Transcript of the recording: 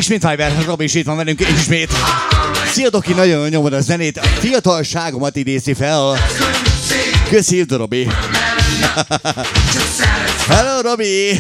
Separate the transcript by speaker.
Speaker 1: Ismét Fiverr, Robi is itt van velünk ismét. Szia Doki, nagyon nyomod a zenét. A fiatalságomat idézi fel. Köszi, Robi. Hello, Robi.